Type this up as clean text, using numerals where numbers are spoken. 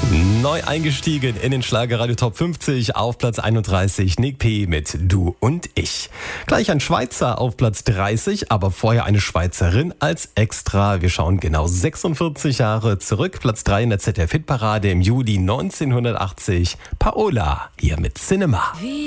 Neu eingestiegen in den Schlagerradio Top 50 auf Platz 31 Nick P. mit Du und ich. Gleich ein Schweizer auf Platz 30, aber vorher eine Schweizerin als Extra. Wir schauen genau 46 Jahre zurück. Platz 3 in der ZDF-Hitparade im Juli 1980. Paola hier mit Cinema.